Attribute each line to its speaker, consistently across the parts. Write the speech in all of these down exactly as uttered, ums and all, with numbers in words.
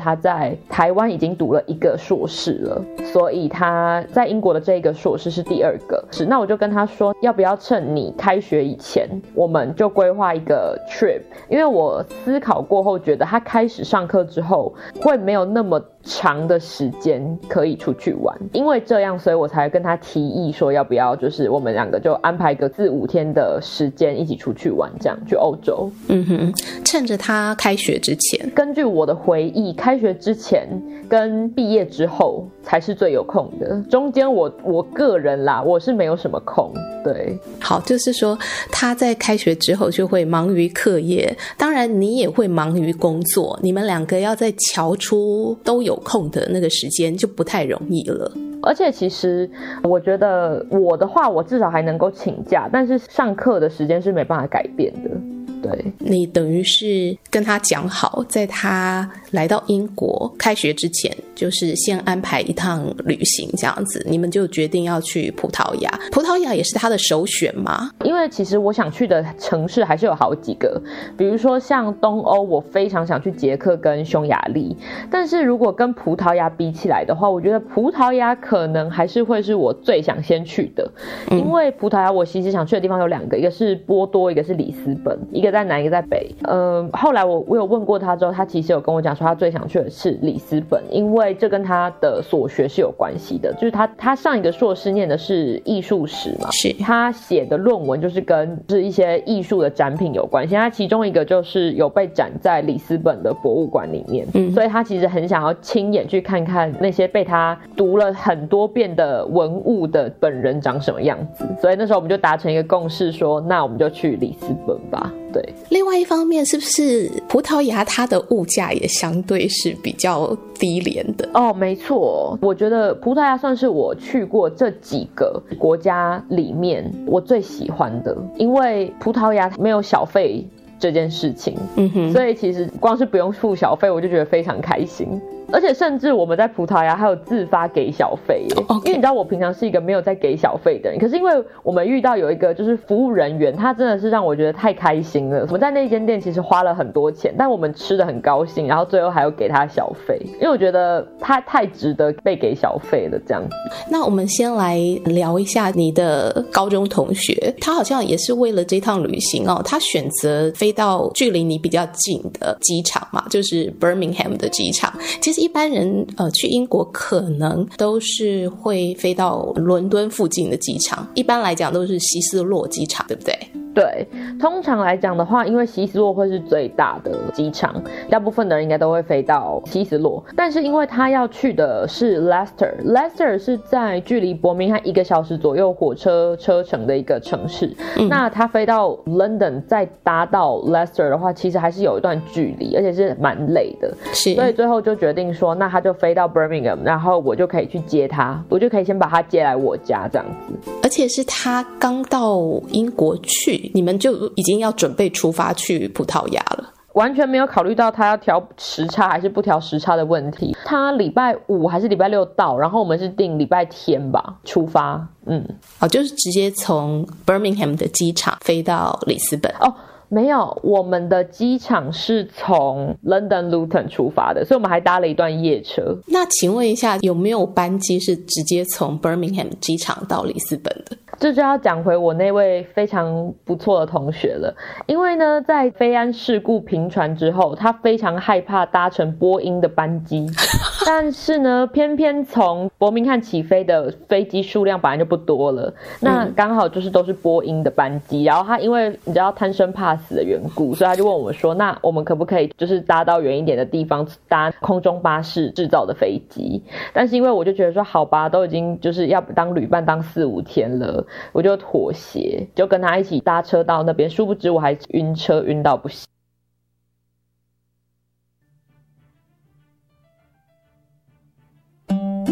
Speaker 1: 他在台湾已经读了一个硕士了，所以他在英国的这个硕士是第二个。是，那我就跟他说，要不要趁你开学以前，我们就规划一个 trip， 因为我思考过后觉得他开始上课之后会没有那么长的时间可以出去玩，因为这样，所以我才跟他提议说，要不要就是我们两个就安排个四五天的时间一起出去玩，这样去欧洲。
Speaker 2: 嗯哼，趁着他开学之前。
Speaker 1: 根据我的回忆，开学之前跟毕业之后才是最有空的，中间我我个人啦，我是没有什么空。对，
Speaker 2: 好，就是说他在开学之后就会忙于课业，当然你也会忙于工作，你们两个要再瞧出都有空的那个时间就不太容易了。
Speaker 1: 而且其实我觉得我的话，我至少还能够请假，但是上课的时间是没办法改变的。对，
Speaker 2: 你等于是跟他讲好，在他来到英国开学之前，就是先安排一趟旅行这样子，你们就决定要去葡萄牙。葡萄牙也是他的首选吗？
Speaker 1: 因为其实我想去的城市还是有好几个，比如说像东欧，我非常想去捷克跟匈牙利，但是如果跟葡萄牙比起来的话，我觉得葡萄牙可能还是会是我最想先去的。嗯、因为葡萄牙我其实想去的地方有两个，一个是波多，一个是里斯本，一个在南，一个在北。呃，后来我我有问过他之后，他其实有跟我讲说，他最想去的是里斯本，因为这跟他的所学是有关系的。就是他他上一个硕士念的是艺术史嘛，
Speaker 2: 是
Speaker 1: 他写的论文就是跟就是一些艺术的展品有关系。他其中一个就是有被展在里斯本的博物馆里面，嗯，所以他其实很想要亲眼去看看那些被他读了很多遍的文物的本人长什么样子。所以那时候我们就达成一个共识说，那我们就去里斯本吧。对，
Speaker 2: 另外一方面，是不是葡萄牙它的物价也相对是比较低廉的？
Speaker 1: 哦，没错，我觉得葡萄牙算是我去过这几个国家里面我最喜欢的，因为葡萄牙没有小费这件事情，嗯哼，所以其实光是不用付小费，我就觉得非常开心。而且甚至我们在葡萄牙还有自发给小费耶， okay. 因为你知道我平常是一个没有在给小费的人，可是因为我们遇到有一个就是服务人员，他真的是让我觉得太开心了。我们在那间店其实花了很多钱，但我们吃得很高兴，然后最后还有给他小费，因为我觉得他太值得被给小费了这样子。
Speaker 2: 那我们先来聊一下你的高中同学，他好像也是为了这趟旅行哦，他选择飞到距离你比较近的机场嘛，就是 Birmingham 的机场。其实一般人呃去英国可能都是会飞到伦敦附近的机场，一般来讲都是希斯洛机场，对不对？
Speaker 1: 对，通常来讲的话，因为希斯洛会是最大的机场，大部分的人应该都会飞到希斯洛。但是因为他要去的是 Leicester，Leicester 是在距离伯明翰一个小时左右火车车程的一个城市。嗯、那他飞到 London 再搭到 Leicester 的话，其实还是有一段距离，而且是蛮累的。
Speaker 2: 是，
Speaker 1: 所以最后就决定说，那他就飞到 Birmingham， 然后我就可以去接他，我就可以先把他接来我家这样子。
Speaker 2: 而且是他刚到英国去，你们就已经要准备出发去葡萄牙了，
Speaker 1: 完全没有考虑到他要调时差还是不调时差的问题。他礼拜五还是礼拜六到，然后我们是定礼拜天吧出发。嗯，
Speaker 2: 哦，就是直接从 Birmingham 的机场飞到里斯本。
Speaker 1: 哦，没有，我们的机场是从 London Luton 出发的，所以我们还搭了一段夜车。
Speaker 2: 那请问一下，有没有班机是直接从 Birmingham 机场到里斯本的？
Speaker 1: 这就要讲回我那位非常不错的同学了，因为呢，在飞安事故频传之后，他非常害怕搭乘波音的班机，但是呢，偏偏从伯明翰起飞的飞机数量本来就不多了，那刚好就是都是波音的班机，然后他因为你知道贪生怕死的缘故，所以他就问我们说，那我们可不可以就是搭到远一点的地方，搭空中巴士制造的飞机？但是因为我就觉得说，好吧，都已经就是要当旅伴当四五天了，我就妥协，就跟他一起搭车到那边，殊不知我还晕车晕到不行。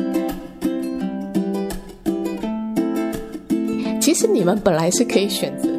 Speaker 2: 其实你们本来是可以选择